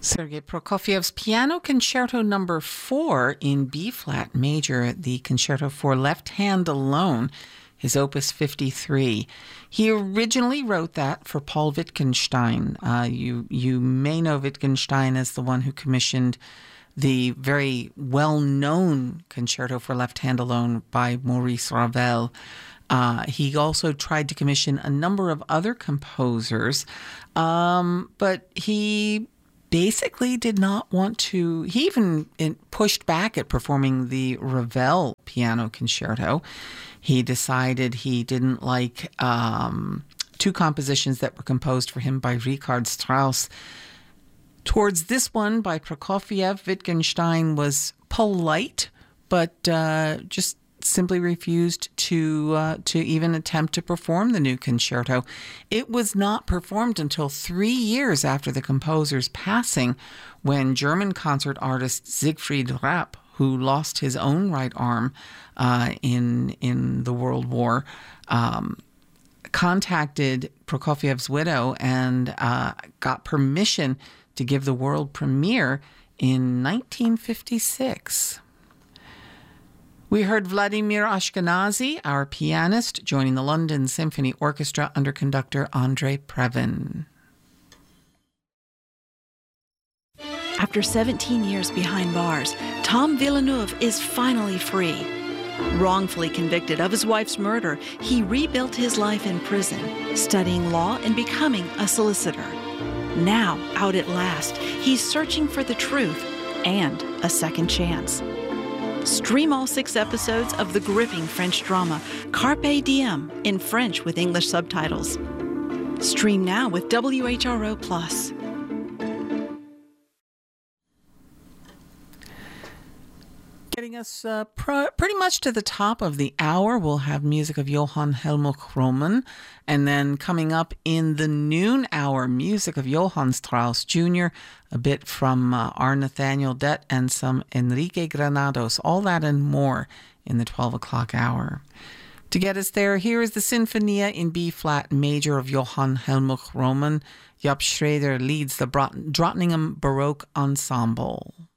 Sergei Prokofiev's Piano Concerto Number 4 in B-flat major, the Concerto for Left Hand Alone, his Opus 53. He originally wrote that for Paul Wittgenstein. You may know Wittgenstein as the one who commissioned the very well-known Concerto for Left Hand Alone by Maurice Ravel. He also tried to commission a number of other composers, but he basically did not want to. He even pushed back at performing the Ravel piano concerto. He decided he didn't like two compositions that were composed for him by Richard Strauss. Towards this one by Prokofiev, Wittgenstein was polite, but just simply refused to even attempt to perform the new concerto. It was not performed until 3 years after the composer's passing, when German concert artist Siegfried Rapp, who lost his own right arm in the World War, contacted Prokofiev's widow and got permission to give the world premiere in 1956. We heard Vladimir Ashkenazy, our pianist, joining the London Symphony Orchestra under conductor Andrei Previn. After 17 years behind bars, Tom Villeneuve is finally free. Wrongfully convicted of his wife's murder, he rebuilt his life in prison, studying law and becoming a solicitor. Now, out at last, he's searching for the truth and a second chance. Stream all 6 episodes of the gripping French drama Carpe Diem in French with English subtitles. Stream now with WHRO+. Getting us pretty much to the top of the hour, we'll have music of Johann Helmut Roman. And then coming up in the noon hour, music of Johann Strauss Jr., a bit from R. Nathaniel Dett and some Enrique Granados. All that and more in the 12 o'clock hour. To get us there, here is the Sinfonia in B-flat major of Johann Helmut Roman. Jaap Schrader leads the Drottningham Baroque Ensemble.